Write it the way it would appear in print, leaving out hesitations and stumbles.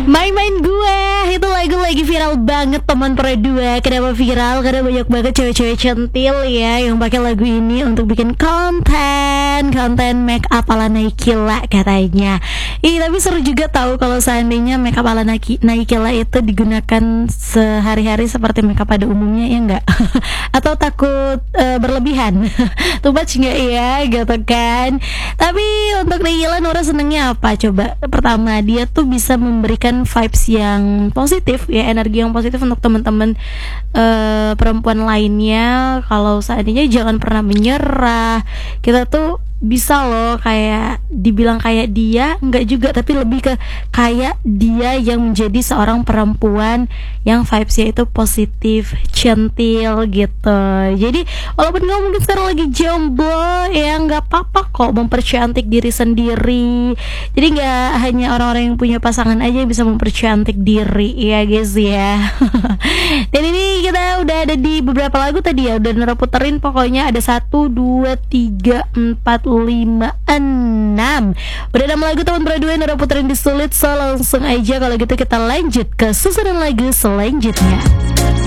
Main-main gue, itu lagu lagi viral banget teman Pro 2. Kenapa viral? Karena banyak banget cewek-cewek centil ya yang pakai lagu ini untuk bikin konten make up ala Naikila katanya. Tapi seru juga tahu kalau seandainya make up ala Naikila itu digunakan sehari-hari seperti make up pada umumnya, ya enggak? Atau takut berlebihan? Too much enggak ya, gitu kan? Tapi untuk Naikila, Nora senengnya apa? Coba pertama, dia tuh bisa memberikan vibes yang positif ya, energi yang positif untuk teman-teman perempuan lainnya. Kalau seandainya jangan pernah menyerah, kita tuh bisa loh kayak dibilang kayak dia, enggak juga, tapi lebih ke kayak dia yang menjadi seorang perempuan yang vibesnya itu positif, centil gitu. Jadi walaupun kamu mungkin sekarang lagi jomblo ya, nggak apa-apa kok mempercantik diri sendiri. Jadi nggak hanya orang-orang yang punya pasangan aja yang bisa mempercantik diri ya guys ya. Dan ini kita udah ada di beberapa lagu tadi ya, udah Nora puterin, pokoknya ada 1, 2, 3, 4, 5, 6. Udah 6 lagu teman berdua Nora puterin di Sulit. So langsung aja kalau gitu kita lanjut ke susunan lagu selanjutnya.